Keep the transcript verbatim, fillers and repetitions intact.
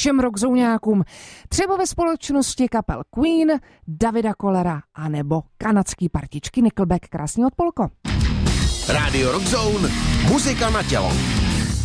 všem rockzouňákům, třeba ve společnosti kapel Queen, Davida Kollera a nebo kanadský partičky Nickelback. Krásný odpolko. Rádio Rockzone, muzika na tělo.